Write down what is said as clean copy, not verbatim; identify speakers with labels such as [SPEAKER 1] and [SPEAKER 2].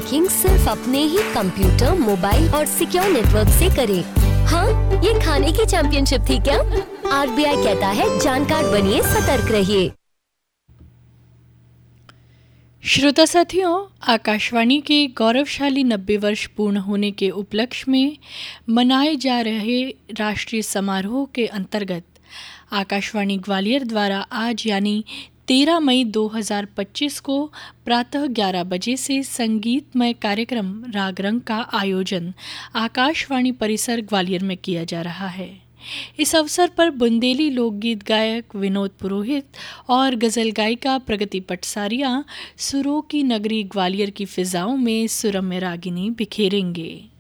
[SPEAKER 1] Banking सिर्फ अपने ही computer, mobile और सिक्योर नेटवर्क से करें। हाँ, ये खाने की चैंपियनशिप थी क्या? RBI कहता है जानकार बनिए, सतर्क रहिए।
[SPEAKER 2] श्रोता साथियों, आकाशवाणी के गौरवशाली 90 वर्ष पूर्ण होने के उपलक्ष्य में मनाए जा रहे राष्ट्रीय समारोह के अंतर्गत आकाशवाणी ग्वालियर द्वारा आज यानी 13 मई 2025 को प्रातः 11 बजे से संगीतमय कार्यक्रम राग रंग का आयोजन आकाशवाणी परिसर ग्वालियर में किया जा रहा है। इस अवसर पर बुंदेली लोकगीत गायक विनोद पुरोहित और गज़ल गायिका प्रगति पटसारिया सुरों की नगरी ग्वालियर की फिजाओं में सुरम्य रागिनी बिखेरेंगे।